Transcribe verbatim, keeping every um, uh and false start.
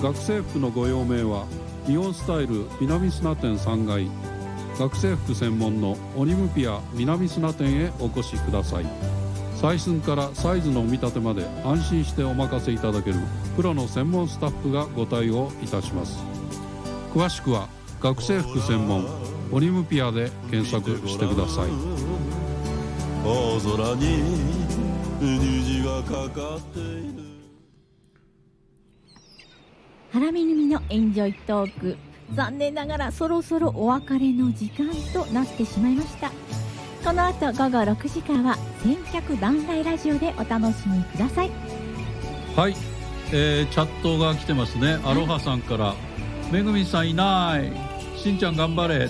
学生服のご用命はイオンスタイル南砂店さんがい、学生服専門のオニムピア南砂店へお越しください。採寸からサイズのお見立てまで安心してお任せいただけるプロの専門スタッフがご対応いたします。詳しくは学生服専門オニムピアで検索してください。 大空に虹がかかっている。 原めぐみのエンジョイトーク、残念ながらそろそろお別れの時間となってしまいました。この後午後ろくじからは千客万来ラジオでお楽しみください。 はい、えー、チャットが来てますね。アロハさんから、めぐみさんいない、しんちゃん頑張れ